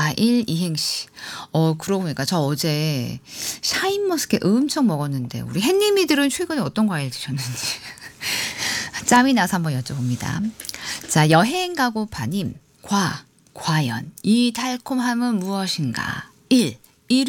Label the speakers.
Speaker 1: 과일 이행시. 그러고 보니까 저 어제 샤인머스켓 엄청 먹었는데 우리 햇님이들은 최근에 어떤 과일 드셨는지 짬이 나서 한번 여쭤봅니다. 자, 여행 가고파님. 과연 이 달콤함은 무엇인가? 1.